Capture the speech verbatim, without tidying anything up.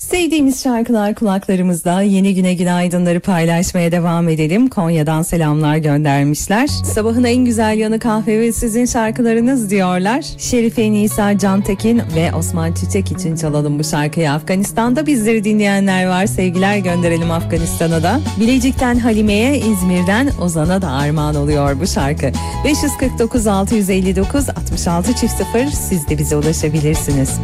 Sevdiğimiz şarkılar kulaklarımızda. Yeni güne günaydınları paylaşmaya devam edelim. Konya'dan selamlar göndermişler. Sabahın en güzel yanı kahve ve sizin şarkılarınız diyorlar. Şerife Nisa Cantekin ve Osman Çiçek için çalalım bu şarkıyı. Afganistan'da bizleri dinleyenler var. Sevgiler gönderelim Afganistan'a da. Bilecik'ten Halime'ye, İzmir'den Ozan'a da armağan oluyor bu şarkı. beş yüz kırk dokuz altı yüz elli dokuz altmış altı çift sıfır siz de bize ulaşabilirsiniz.